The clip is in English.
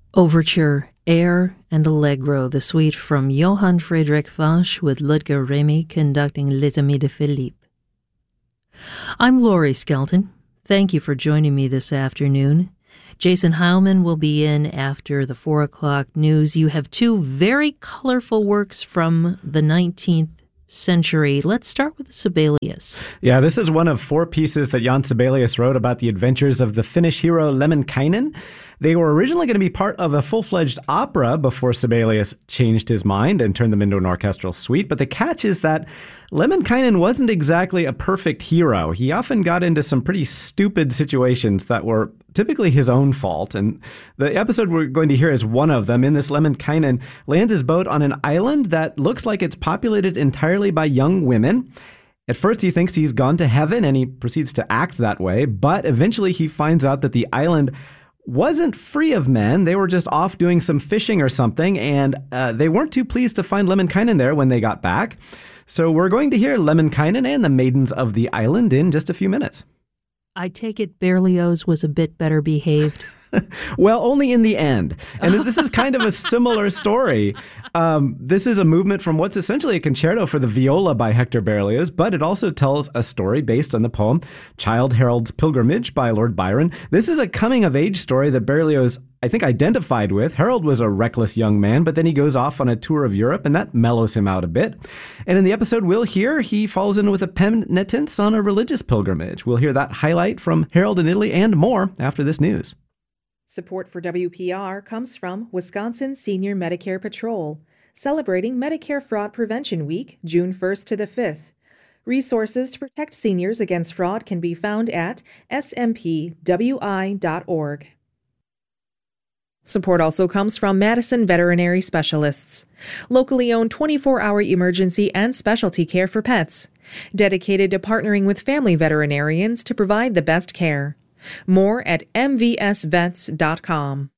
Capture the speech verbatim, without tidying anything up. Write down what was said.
Overture, Air and Allegro, the suite from Johann Friedrich Fasch with Ludger Remy conducting Les Amis de Philippe. I'm Laurie Skelton. Thank you for joining me this afternoon. Jason Heilman will be in after the four o'clock news. You have two very colorful works from the nineteenth century. Let's start with Sibelius. Yeah, this is one of four pieces that Jan Sibelius wrote about the adventures of the Finnish hero Lemminkainen. They were originally going to be part of a full-fledged opera before Sibelius changed his mind and turned them into an orchestral suite. But the catch is that Lemminkainen wasn't exactly a perfect hero. He often got into some pretty stupid situations that were typically his own fault. And the episode we're going to hear is one of them. In this, Lemminkainen lands his boat on an island that looks like it's populated entirely by young women. At first, he thinks he's gone to heaven, and he proceeds to act that way. But eventually, he finds out that the island wasn't free of men. They were just off doing some fishing or something, and uh, they weren't too pleased to find Lemminkainen there when they got back. So we're going to hear Lemminkainen and the Maidens of the Island in just a few minutes. I take it Berlioz was a bit better behaved. Well, only in the end. And this is kind of a similar story. Um, this is a movement from what's essentially a concerto for the viola by Hector Berlioz, but it also tells a story based on the poem Childe Harold's Pilgrimage by Lord Byron. This is a coming-of-age story that Berlioz, I think, identified with. Harold was a reckless young man, but then he goes off on a tour of Europe, and that mellows him out a bit. And in the episode we'll hear, he falls in with a penitence on a religious pilgrimage. We'll hear that highlight from Harold in Italy and more after this news. Support for W P R comes from Wisconsin Senior Medicare Patrol, celebrating Medicare Fraud Prevention Week, June first to the fifth. Resources to protect seniors against fraud can be found at s m p w i dot org. Support also comes from Madison Veterinary Specialists, locally owned twenty-four hour emergency and specialty care for pets, dedicated to partnering with family veterinarians to provide the best care. More at m v s vets dot com.